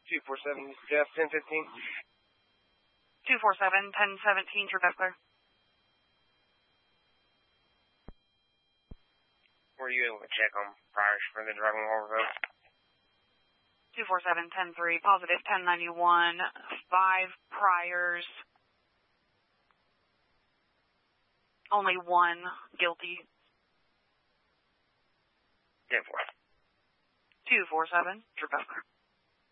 247, Jeff, 1015. 247, 1017, True Pass Clear. Were you able to check on priors for the drug and alcohol vote? 247, 103, positive 1091, 5 priors, only 1 guilty. 10-4. 247, True Pass Clear.